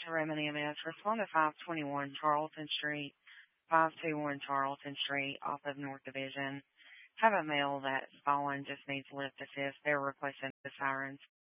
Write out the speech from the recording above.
to Remedy MS. Respond to 521 Charlton Street, 521 Charlton Street off of North Division. Have a male that's fallen, just needs lift assist. They're requesting the sirens.